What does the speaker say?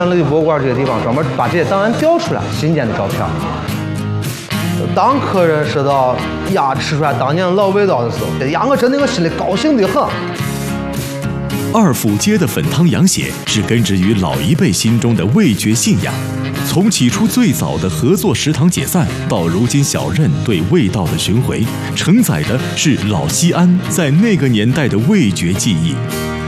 乐地博物馆这个地方专门把这些档案调出来，新鲜的照片。当客人说到呀吃出来当年的老味道的时候，呀我真的我心里高兴的很。 二府街的粉汤羊血是根植于老一辈心中的味觉信仰。从起初最早的合作食堂解散，到如今小任对味道的寻回，承载的是老西安在那个年代的味觉记忆。